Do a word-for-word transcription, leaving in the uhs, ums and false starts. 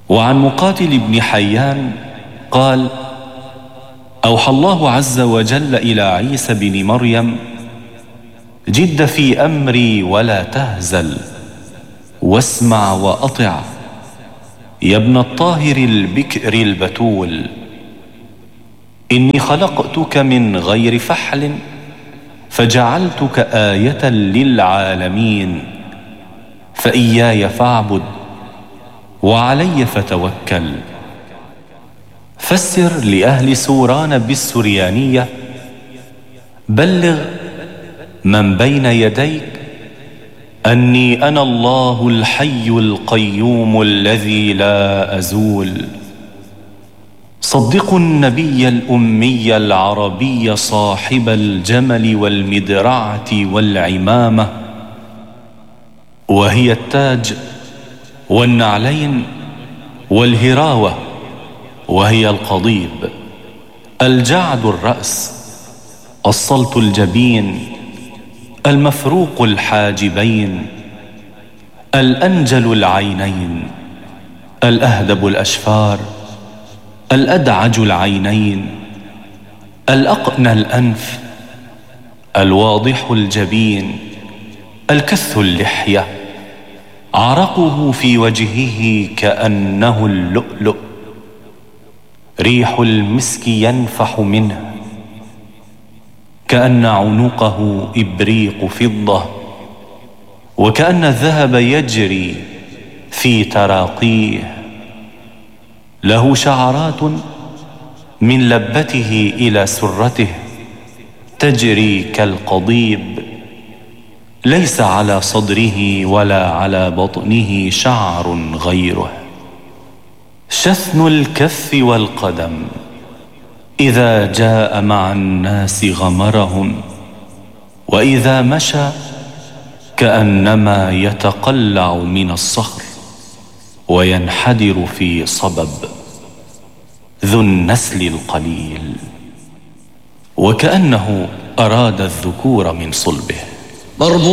وعن مقاتل بن حيان قال: أوحى الله عز وجل إلى عيسى بن مريم: جد في أمري ولا تهزل، واسمع وأطع يا ابن الطاهر البكر البتول، إني خلقتك من غير فحل فجعلتك آية للعالمين، فإياي فاعبد وعلي فتوكل. فسر لأهل سوران بالسريانية: بلغ من بين يديك أني أنا الله الحي القيوم الذي لا أزول. صدقوا النبي الأمي العربي صاحب الجمل والمدرعة والعمامة، وهي التاج والنعلين، والهراوة وهي القضيب، الجعد الرأس، الصلت الجبين، المفروق الحاجبين، الأنجل العينين، الأهدب الأشفار، الأدعج العينين، الأقنى الأنف، الواضح الجبين، الكث اللحية، عرقه في وجهه كأنه اللؤلؤ، ريح المسك ينفح منه كأن عنقه إبريق فضة، وكأن الذهب يجري في تراقيه. له شعرات من لبته إلى سرته تجري كالقضيب، ليس على صدره ولا على بطنه شعر غيره. شثن الكف والقدم إذا جاء مع الناس غمرهم، وإذا مشى كأنما يتقلع من الصخر وينحدر في صبب. ذو النسل القليل، وكأنه أراد الذكور من صلبه.